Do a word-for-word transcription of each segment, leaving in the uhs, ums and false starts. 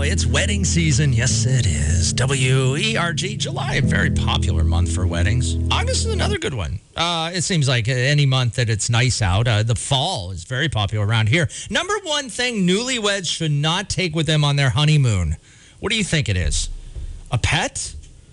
it's wedding season. Yes, it is. W E R G, July, a very popular month for weddings. August is another good one. Uh, it seems like any month that it's nice out. Uh, the fall is very popular around here. Number one thing newlyweds should not take with them on their honeymoon. What do you think it is? A pet?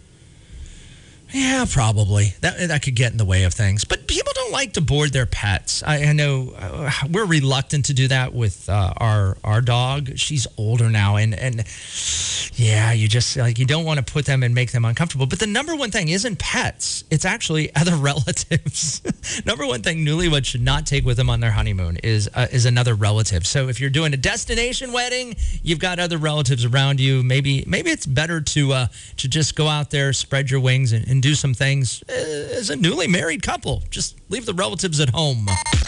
Yeah, probably. That that could get in the way of things. But people don't like to board their pets. I, I know uh, we're reluctant to do that with uh, our our dog. She's older now, and and yeah, you just like you don't want to put them and make them uncomfortable. But the number one thing isn't pets; it's actually other relatives. Number one thing newlyweds should not take with them on their honeymoon is uh, is another relative. So if you're doing a destination wedding, you've got other relatives around you. Maybe maybe it's better to uh, to just go out there, spread your wings, and, and do some things as a newly married couple. Just leave the relatives at home.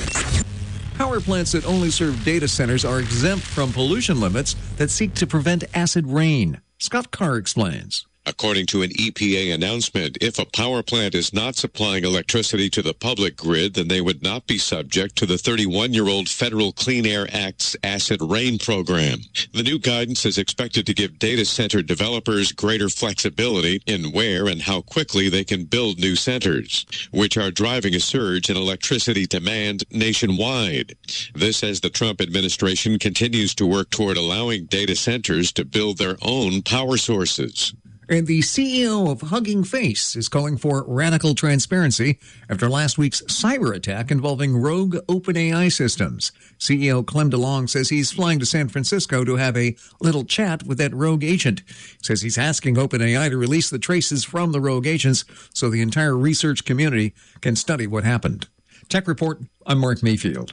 Power plants that only serve data centers are exempt from pollution limits that seek to prevent acid rain. Scott Carr explains. According to an E P A announcement, if a power plant is not supplying electricity to the public grid, then they would not be subject to the thirty-one-year-old Federal Clean Air Act's acid rain program. The new guidance is expected to give data center developers greater flexibility in where and how quickly they can build new centers, which are driving a surge in electricity demand nationwide. This as the Trump administration continues to work toward allowing data centers to build their own power sources. And the C E O of Hugging Face is calling for radical transparency after last week's cyber attack involving rogue OpenAI systems. C E O Clem DeLong says he's flying to San Francisco to have a little chat with that rogue agent. He says he's asking OpenAI to release the traces from the rogue agents so the entire research community can study what happened. Tech Report, I'm Mark Mayfield.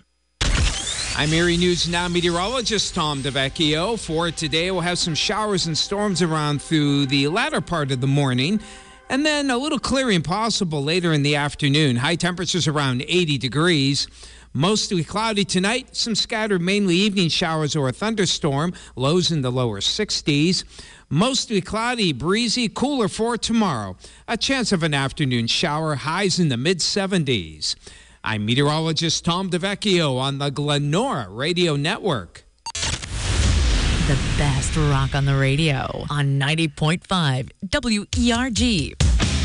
I'm Erie News Now meteorologist Tom DeVecchio. For today, we'll have some showers and storms around through the latter part of the morning, and then a little clearing possible later in the afternoon. High temperatures around eighty degrees. Mostly cloudy tonight. Some scattered mainly evening showers or a thunderstorm. Lows in the lower sixties. Mostly cloudy, breezy, cooler for tomorrow. A chance of an afternoon shower. Highs in the mid seventies. I'm meteorologist Tom DeVecchio on the Glenora Radio Network. The best rock on the radio on ninety point five W E R G.